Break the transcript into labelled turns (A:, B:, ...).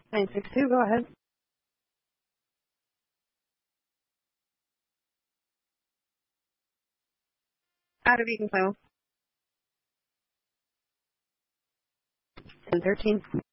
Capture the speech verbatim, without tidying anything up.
A: nine six two, go ahead. Out of Eden Flow. ten thirteen.